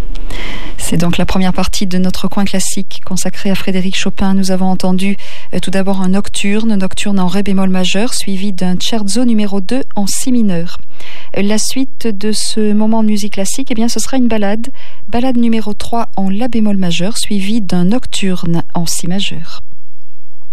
C'est donc la première partie de notre coin classique consacré à Frédéric Chopin. Nous avons entendu tout d'abord un nocturne en ré bémol majeur, suivi d'un scherzo numéro 2 en si mineur. La suite de ce moment de musique classique, eh bien, ce sera une balade numéro 3 en la bémol majeur, suivi d'un nocturne en si majeur.